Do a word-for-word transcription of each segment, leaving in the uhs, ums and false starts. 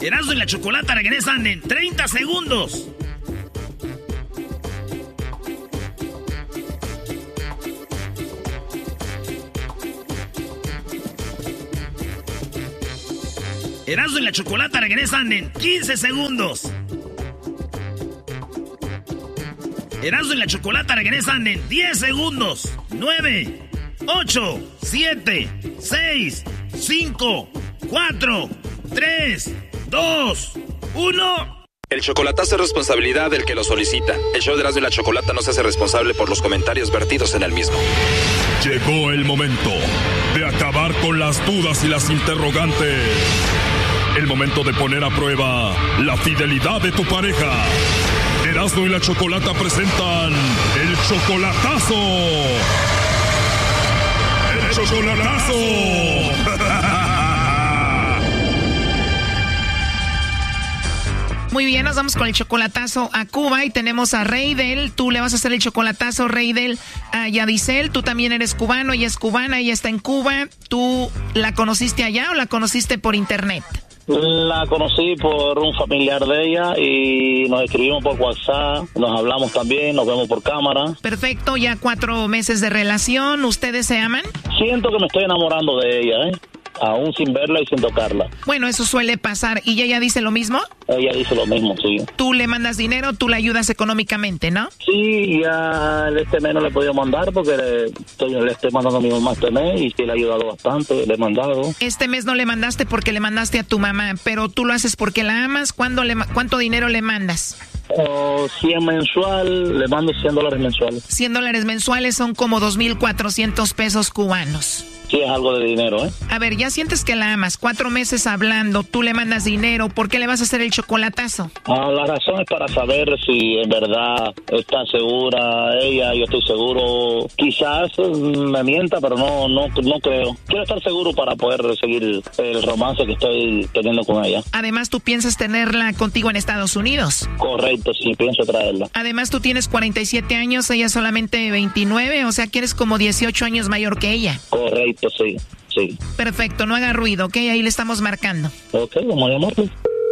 Erasmo y la Chocolata regresan en treinta segundos. Erasmo y la Chocolata regresan en quince segundos. Erasmo y la Chocolata regresan en diez segundos. nueve, ocho, siete, seis, cinco, cuatro, tres, dos, uno. El chocolatazo es responsabilidad del que lo solicita. El show de Erasmo y la Chocolata no se hace responsable por los comentarios vertidos en el mismo. Llegó el momento de acabar con las dudas y las interrogantes. El momento de poner a prueba la fidelidad de tu pareja. Erasmo y la Chocolata presentan el chocolatazo. ¡El chocolatazo! Muy bien, nos vamos con el chocolatazo a Cuba y tenemos a Reidel. Tú le vas a hacer el chocolatazo, Reidel, a Yadisel. Tú también eres cubano, ella es cubana, ella está en Cuba. ¿Tú la conociste allá o la conociste por internet? La conocí por un familiar de ella y nos escribimos por WhatsApp, nos hablamos también, nos vemos por cámara. Perfecto, ya cuatro meses de relación. ¿Ustedes se aman? Siento que me estoy enamorando de ella, ¿eh? Aún sin verla y sin tocarla. Bueno, eso suele pasar. ¿Y ella dice lo mismo? Ella dice lo mismo, sí. Tú le mandas dinero, tú le ayudas económicamente, ¿no? Sí, ya este mes no le he podido mandar porque le estoy, le estoy mandando a mi mamá este mes y sí le he ayudado bastante, le he mandado. Este mes no le mandaste porque le mandaste a tu mamá, pero tú lo haces porque la amas. ¿Cuándo le, ¿Cuánto dinero le mandas? Oh, cien mensual, le mando cien dólares mensuales. cien dólares mensuales son como dos mil cuatrocientos pesos cubanos. Sí, es algo de dinero, ¿eh? A ver, ya sientes que la amas, cuatro meses hablando, tú le mandas dinero, ¿por qué le vas a hacer el chocolatazo? Ah, la razón es para saber si en verdad está segura ella, yo estoy seguro. Quizás me mienta, pero no, no, no creo. Quiero estar seguro para poder seguir el romance que estoy teniendo con ella. Además, tú piensas tenerla contigo en Estados Unidos. Correcto, sí, pienso traerla. Además, tú tienes cuarenta y siete años, ella solamente veintinueve, o sea que eres como dieciocho años mayor que ella. Correcto, sí, sí. Perfecto, no haga ruido, ¿ok? Ahí le estamos marcando. Ok, vamos a llamarle.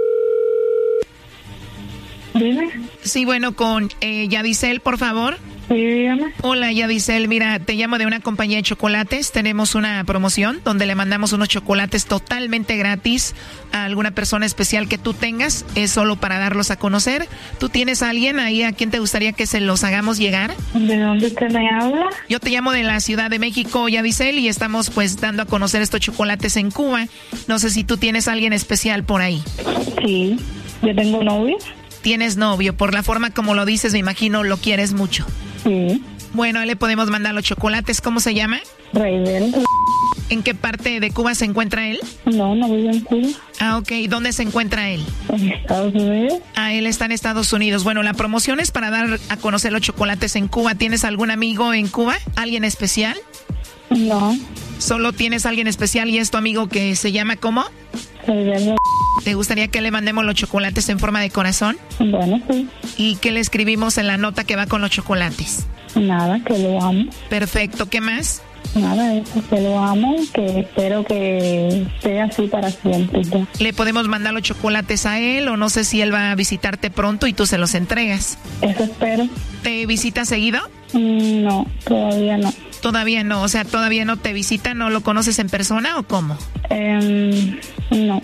Dime. Sí, bueno, con eh, Yadisel, por favor. Sí, dígame. Hola, Yadisel, mira, te llamo de una compañía de chocolates. Tenemos una promoción donde le mandamos unos chocolates totalmente gratis a alguna persona especial que tú tengas. Es solo para darlos a conocer. ¿Tú tienes a alguien ahí a quien te gustaría que se los hagamos llegar? ¿De dónde usted me habla? Yo te llamo de la Ciudad de México, Yadisel, y estamos pues dando a conocer estos chocolates en Cuba. No sé si tú tienes a alguien especial por ahí. Sí, yo tengo novio. Tienes novio, por la forma como lo dices, me imagino lo quieres mucho. Sí. Bueno, le podemos mandar los chocolates. ¿Cómo se llama? Reidel. ¿En qué parte de Cuba se encuentra él? No, no vive en Cuba. Ah, ok. ¿Dónde se encuentra él? En Estados Unidos. Ah, él está en Estados Unidos. Bueno, la promoción es para dar a conocer los chocolates en Cuba. ¿Tienes algún amigo en Cuba? ¿Alguien especial? No. ¿Solo tienes alguien especial y es tu amigo que se llama cómo? Reidel. ¿Te gustaría que le mandemos los chocolates en forma de corazón? Bueno, sí. ¿Y qué le escribimos en la nota que va con los chocolates? Nada, que lo amo. Perfecto. ¿Qué más? Nada, eso, que lo amo, que espero que sea así para siempre. Ya. ¿Le podemos mandar los chocolates a él o no sé si él va a visitarte pronto y tú se los entregas? Eso espero. ¿Te visita seguido? Mm, no, todavía no. Todavía no, o sea, todavía no te visita, ¿no lo conoces en persona o cómo? Eh, no.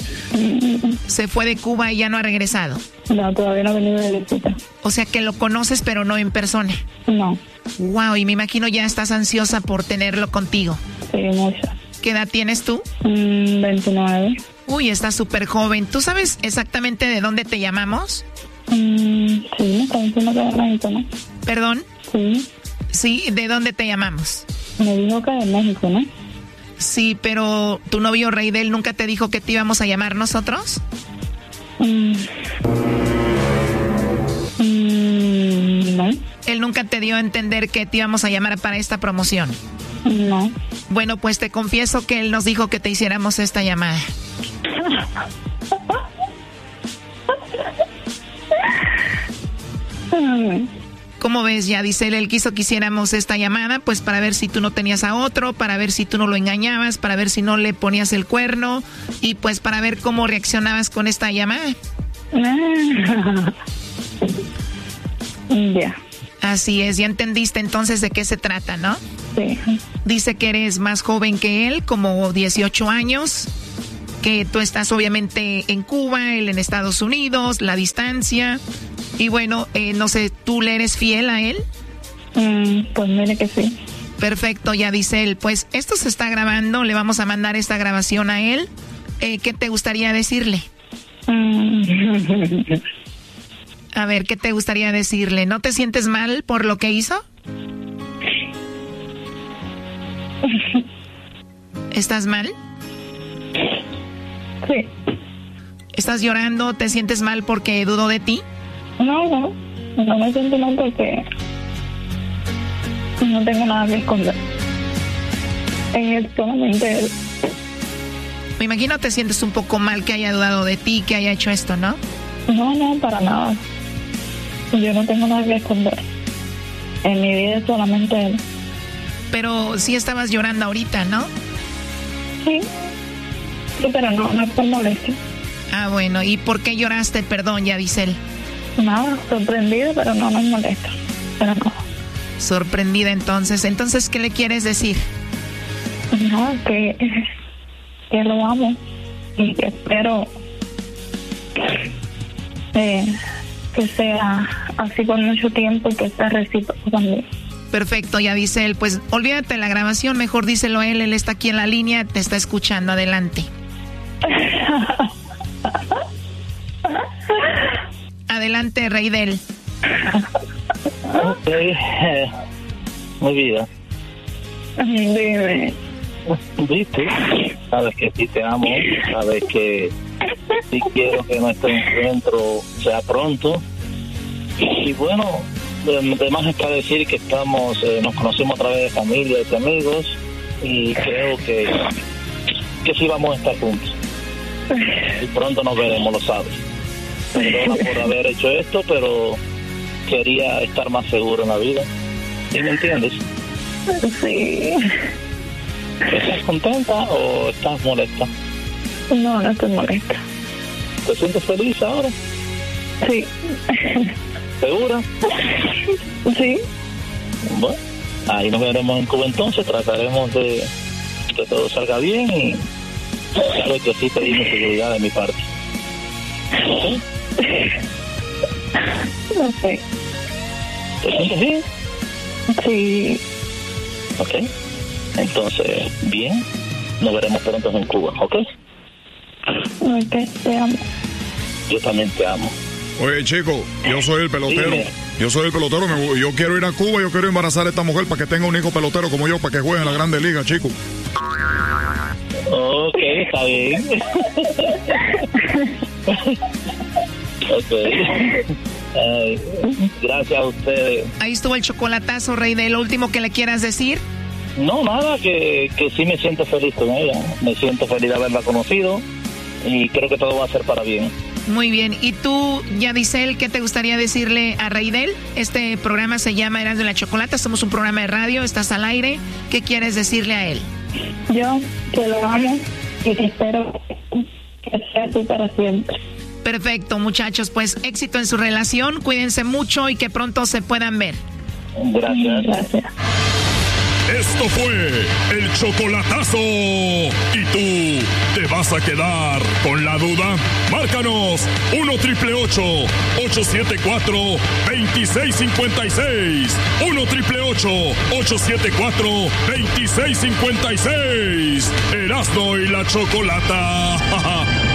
Se fue de Cuba y ya no ha regresado. No, todavía no ha venido de visita. O sea que lo conoces pero no en persona. No. Wow, y me imagino ya estás ansiosa por tenerlo contigo. Sí, mucho. ¿Qué edad tienes tú? Mm, veintinueve. Uy, estás súper joven. ¿Tú sabes exactamente de dónde te llamamos? Mm, sí, me está diciendo que de México, ¿no? ¿Perdón? Sí. Sí, ¿de dónde te llamamos? Me dijo que de México, ¿no? Sí, pero tu novio Reidel nunca te dijo que te íbamos a llamar nosotros. Mm. Mm, no. Él nunca te dio a entender que te íbamos a llamar para esta promoción. No. Bueno, pues te confieso que él nos dijo que te hiciéramos esta llamada. ¿Cómo ves, Yadisel? Él quiso que hiciéramos esta llamada, pues para ver si tú no tenías a otro, para ver si tú no lo engañabas, para ver si no le ponías el cuerno y pues para ver cómo reaccionabas con esta llamada. Ya. Así es, ya entendiste entonces de qué se trata, ¿no? Sí. Dice que eres más joven que él, como dieciocho años, que tú estás obviamente en Cuba, él en Estados Unidos, la distancia. Y bueno, eh, no sé, ¿tú le eres fiel a él? Mm, pues mire que sí. Perfecto, Yadisel. Pues esto se está grabando, le vamos a mandar esta grabación a él. Eh, ¿Qué te gustaría decirle? Mm. A ver, ¿qué te gustaría decirle? ¿No te sientes mal por lo que hizo? ¿Estás mal? Sí. ¿Estás llorando? ¿Te sientes mal porque dudó de ti? No, no, no me siento mal porque no tengo nada que esconder. Es solamente él. Me imagino te sientes un poco mal que haya dudado de ti, que haya hecho esto, ¿no? No, no, para nada. Yo no tengo nada que esconder. En mi vida es solamente él. Pero sí estabas llorando ahorita, ¿no? Sí, sí, pero no, no es por molestia. Ah, bueno, ¿y por qué lloraste? Perdón, Yadisel. Nada, sorprendida, pero no nos molesta. Pero no. Sorprendida entonces. Entonces, ¿qué le quieres decir? No, que, que lo amo y que espero eh, que sea así por mucho tiempo y que sea recíproco también. Perfecto, Yadisel. Pues olvídate de la grabación, mejor díselo a él. Él está aquí en la línea, te está escuchando. Adelante. Adelante, Reidel. Ok, eh, mi vida. Dime. ¿Viste? Sabes que sí te amo, sabes que sí quiero que nuestro encuentro sea pronto. Y bueno, además está decir que estamos, eh, nos conocimos a través de familia y de amigos y creo que, que sí vamos a estar juntos. Y pronto nos veremos, lo sabes. Perdona por haber hecho esto, pero quería estar más seguro en la vida. ¿Sí me entiendes? Sí. ¿Estás contenta o estás molesta? No, no estoy molesta. ¿Te sientes feliz ahora? Sí. ¿Segura? Sí. Bueno, ahí nos veremos en Cuba entonces, trataremos de que todo salga bien y claro que sí pedimos seguridad de mi parte. ¿Sí? No sé. ¿Te sientes bien? Sí. Ok. Entonces, bien, nos veremos pronto en Cuba, ¿ok? Ok, te amo. Yo también te amo. Oye, chico, yo soy el pelotero. Dime. Yo soy el pelotero. Me, yo quiero ir a Cuba, yo quiero embarazar a esta mujer para que tenga un hijo pelotero como yo, para que juegue en la Grande Liga, chico. Ok, está bien. Ok. Ay, gracias a ustedes. Ahí estuvo el chocolatazo, Reidel. ¿Lo último que le quieras decir? No, nada, que, que sí me siento feliz con ella. Me siento feliz de haberla conocido y creo que todo va a ser para bien. Muy bien. ¿Y tú, Yadisel, qué te gustaría decirle a Reidel? Este programa se llama Erasmo y la Chocolata. Somos un programa de radio, estás al aire. ¿Qué quieres decirle a él? Yo que lo amo y que espero que sea así para siempre. Perfecto, muchachos. Pues éxito en su relación. Cuídense mucho y que pronto se puedan ver. Gracias. Gracias. Esto fue el chocolatazo. ¿Y tú te vas a quedar con la duda? Márcanos uno triple ocho, ocho siete cuatro, dos seis cinco seis. uno triple ocho, ocho siete cuatro, dos seis cinco seis. Erasmo y la Chocolata.